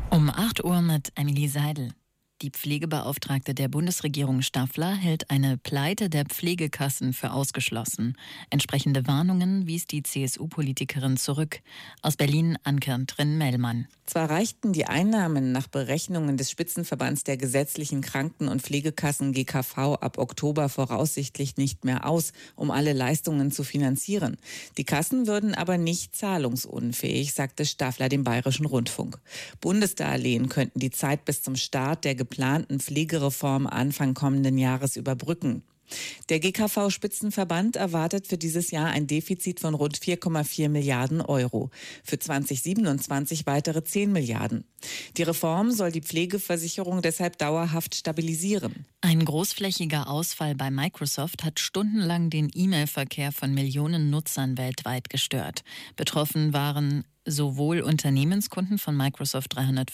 Um 8 Uhr mit Emily Seidel. Die Pflegebeauftragte der Bundesregierung Staffler hält eine Pleite der Pflegekassen für ausgeschlossen. Entsprechende Warnungen wies die CSU-Politikerin zurück. Aus Berlin Ann-Kathrin Mellmann. Zwar reichten die Einnahmen nach Berechnungen des Spitzenverbands der gesetzlichen Kranken- und Pflegekassen GKV ab Oktober voraussichtlich nicht mehr aus, um alle Leistungen zu finanzieren. Die Kassen würden aber nicht zahlungsunfähig, sagte Staffler dem Bayerischen Rundfunk. Bundesdarlehen könnten die Zeit bis zum Start der geplanten Pflegereform Anfang kommenden Jahres überbrücken. Der GKV-Spitzenverband erwartet für dieses Jahr ein Defizit von rund 4,4 Milliarden Euro. Für 2027 weitere 10 Milliarden. Die Reform soll die Pflegeversicherung deshalb dauerhaft stabilisieren. Ein großflächiger Ausfall bei Microsoft hat stundenlang den E-Mail-Verkehr von Millionen Nutzern weltweit gestört. Betroffen waren sowohl Unternehmenskunden von Microsoft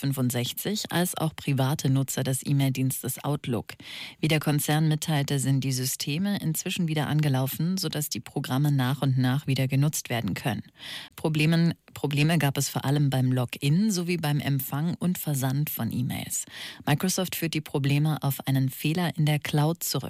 365 als auch private Nutzer des E-Mail-Dienstes Outlook. Wie der Konzern mitteilte, sind die Systeme inzwischen wieder angelaufen, sodass die Programme nach und nach wieder genutzt werden können. Probleme gab es vor allem beim Login sowie beim Empfang und Versand von E-Mails. Microsoft führt die Probleme auf einen Fehler in der Cloud zurück.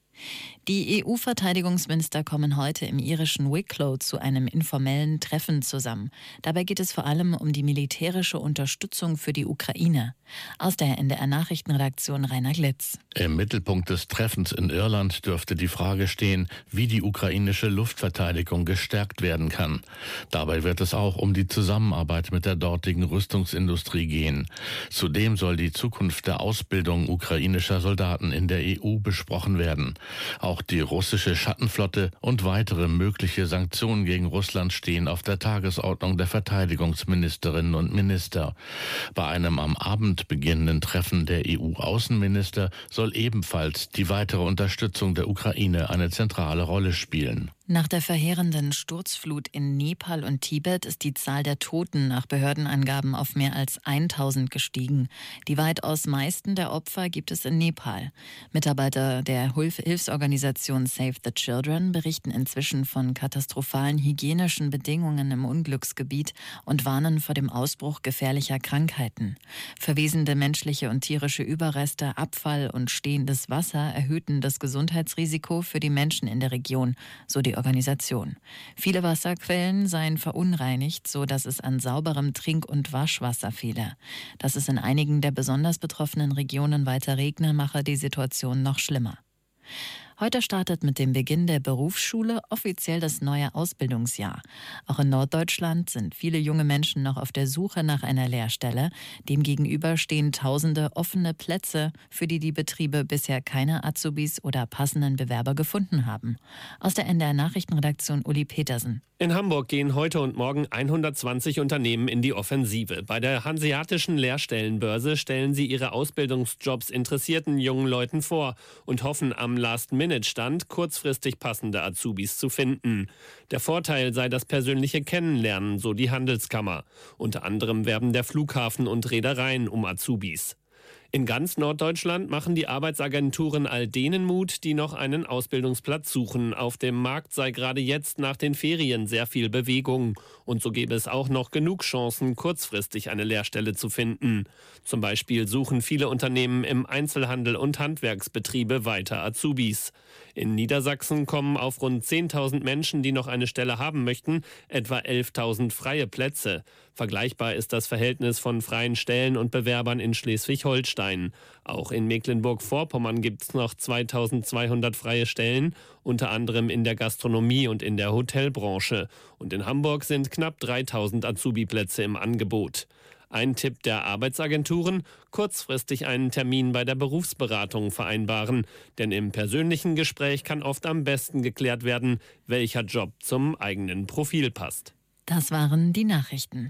Die EU-Verteidigungsminister kommen heute im irischen Wicklow zu einem informellen Treffen zusammen. Dabei geht es vor allem um die militärische Unterstützung für die Ukraine. Aus der NDR-Nachrichtenredaktion Rainer Glitz. Im Mittelpunkt des Treffens in Irland dürfte die Frage stehen, wie die ukrainische Luftverteidigung gestärkt werden kann. Dabei wird es auch um die Zusammenarbeit mit der dortigen Rüstungsindustrie gehen. Zudem soll die Zukunft der Ausbildung ukrainischer Soldaten in der EU besprochen werden. Auch die russische Schattenflotte und weitere mögliche Sanktionen gegen Russland stehen auf der Tagesordnung der Verteidigungsministerinnen und Minister. Bei einem am Abend beginnenden Treffen der EU-Außenminister soll ebenfalls die weitere Unterstützung der Ukraine eine zentrale Rolle spielen. Nach der verheerenden Sturzflut in Nepal und Tibet ist die Zahl der Toten nach Behördenangaben auf mehr als 1000 gestiegen. Die weitaus meisten der Opfer gibt es in Nepal. Mitarbeiter der Hilfsorganisation Save the Children berichten inzwischen von katastrophalen hygienischen Bedingungen im Unglücksgebiet und warnen vor dem Ausbruch gefährlicher Krankheiten. Verwesende menschliche und tierische Überreste, Abfall und stehendes Wasser erhöhten das Gesundheitsrisiko für die Menschen in der Region, so die Organisation. Viele Wasserquellen seien verunreinigt, so dass es an sauberem Trink- und Waschwasser fehle. Dass es in einigen der besonders betroffenen Regionen weiter regne, mache die Situation noch schlimmer. Heute startet mit dem Beginn der Berufsschule offiziell das neue Ausbildungsjahr. Auch in Norddeutschland sind viele junge Menschen noch auf der Suche nach einer Lehrstelle. Demgegenüber stehen tausende offene Plätze, für die Betriebe bisher keine Azubis oder passenden Bewerber gefunden haben. Aus der NDR-Nachrichtenredaktion Uli Petersen. In Hamburg gehen heute und morgen 120 Unternehmen in die Offensive. Bei der Hanseatischen Lehrstellenbörse stellen sie ihre Ausbildungsjobs interessierten jungen Leuten vor und hoffen am Last-Minute-Stand kurzfristig passende Azubis zu finden. Der Vorteil sei das persönliche Kennenlernen, so die Handelskammer. Unter anderem werben der Flughafen und Reedereien um Azubis. In ganz Norddeutschland machen die Arbeitsagenturen all denen Mut, die noch einen Ausbildungsplatz suchen. Auf dem Markt sei gerade jetzt nach den Ferien sehr viel Bewegung. Und so gäbe es auch noch genug Chancen, kurzfristig eine Lehrstelle zu finden. Zum Beispiel suchen viele Unternehmen im Einzelhandel und Handwerksbetriebe weiter Azubis. In Niedersachsen kommen auf rund 10.000 Menschen, die noch eine Stelle haben möchten, etwa 11.000 freie Plätze. Vergleichbar ist das Verhältnis von freien Stellen und Bewerbern in Schleswig-Holstein. Auch in Mecklenburg-Vorpommern gibt es noch 2.200 freie Stellen, unter anderem in der Gastronomie und in der Hotelbranche. Und in Hamburg sind knapp 3.000 Azubi-Plätze im Angebot. Ein Tipp der Arbeitsagenturen: kurzfristig einen Termin bei der Berufsberatung vereinbaren. Denn im persönlichen Gespräch kann oft am besten geklärt werden, welcher Job zum eigenen Profil passt. Das waren die Nachrichten.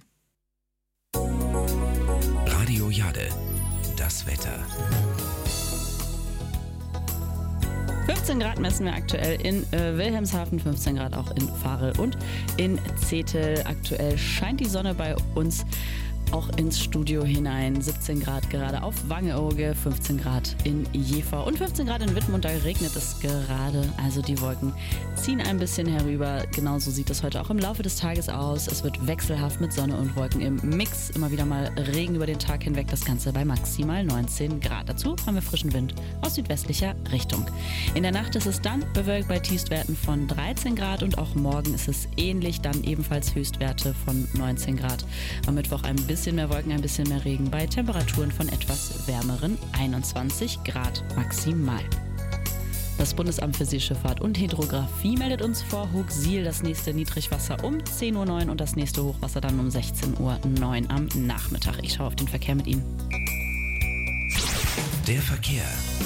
Radio Jade, das Wetter. 15 Grad messen wir aktuell in Wilhelmshaven, 15 Grad auch in Varel und in Zetel. Aktuell scheint die Sonne bei uns auch ins Studio hinein. 17 Grad gerade auf Wangeoge, 15 Grad in Jever und 15 Grad in Wittmund. Da regnet es gerade. Also die Wolken ziehen ein bisschen herüber. Genauso sieht es heute auch im Laufe des Tages aus. Es wird wechselhaft mit Sonne und Wolken im Mix. Immer wieder mal Regen über den Tag hinweg. Das Ganze bei maximal 19 Grad. Dazu haben wir frischen Wind aus südwestlicher Richtung. In der Nacht ist es dann bewölkt bei Tiefstwerten von 13 Grad und auch morgen ist es ähnlich. Dann ebenfalls Höchstwerte von 19 Grad. Am Mittwoch ein bisschen mehr Wolken, ein bisschen mehr Regen bei Temperaturen von etwas wärmeren 21 Grad maximal. Das Bundesamt für Seeschifffahrt und Hydrographie meldet uns vor Hooksiel das nächste Niedrigwasser um 10:09 Uhr und das nächste Hochwasser dann um 16:09 Uhr am Nachmittag. Ich schaue auf den Verkehr mit Ihnen. Der Verkehr.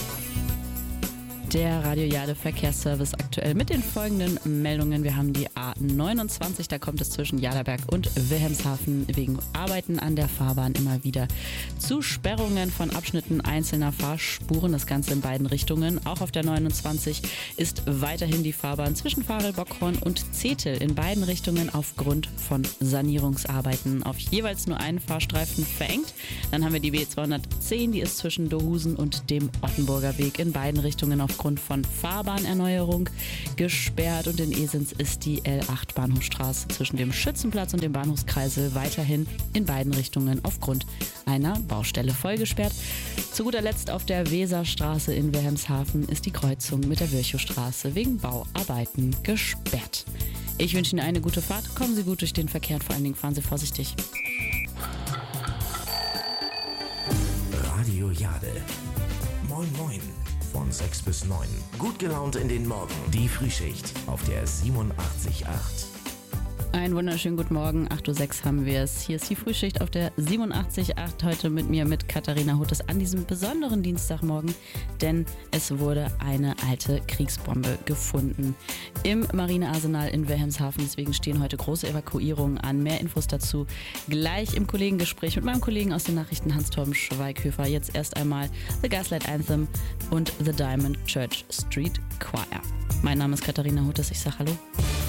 Der Radio Jade Verkehrsservice aktuell mit den folgenden Meldungen. Wir haben die A29, da kommt es zwischen Jaderberg und Wilhelmshaven wegen Arbeiten an der Fahrbahn immer wieder zu Sperrungen von Abschnitten einzelner Fahrspuren. Das Ganze in beiden Richtungen. Auch auf der 29 ist weiterhin die Fahrbahn zwischen Varel, Bockhorn und Zetel in beiden Richtungen aufgrund von Sanierungsarbeiten auf jeweils nur einen Fahrstreifen verengt. Dann haben wir die B210, die ist zwischen Dohusen und dem Ottenburger Weg in beiden Richtungen aufgrund von Fahrbahnerneuerung gesperrt und in Esens ist die L8 Bahnhofstraße zwischen dem Schützenplatz und dem Bahnhofskreisel weiterhin in beiden Richtungen aufgrund einer Baustelle vollgesperrt. Zu guter Letzt auf der Weserstraße in Wilhelmshaven ist die Kreuzung mit der Virchowstraße wegen Bauarbeiten gesperrt. Ich wünsche Ihnen eine gute Fahrt, kommen Sie gut durch den Verkehr und vor allen Dingen fahren Sie vorsichtig. Radio Jade. Moin Moin. Von 6 bis 9. Gut gelaunt in den Morgen. Die Frühschicht auf der 87.8. Einen wunderschönen guten Morgen, 8:06 Uhr haben wir es. Hier ist die Frühschicht auf der 87.8. Heute mit mir, mit Katharina Huttes an diesem besonderen Dienstagmorgen, denn es wurde eine alte Kriegsbombe gefunden im Marinearsenal in Wilhelmshaven. Deswegen stehen heute große Evakuierungen an. Mehr Infos dazu gleich im Kollegengespräch mit meinem Kollegen aus den Nachrichten Hans-Torben Schweighöfer. Jetzt erst einmal The Gaslight Anthem und The Diamond Church Street Choir. Mein Name ist Katharina Huttes, ich sage Hallo.